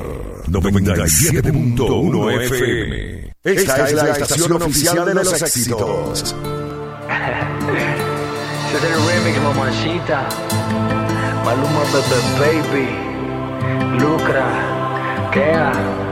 97.1 FM. Esta es la estación oficial de los éxitos. Este es el remix, mamacita. Maluma, Baby, Lucra, Kea.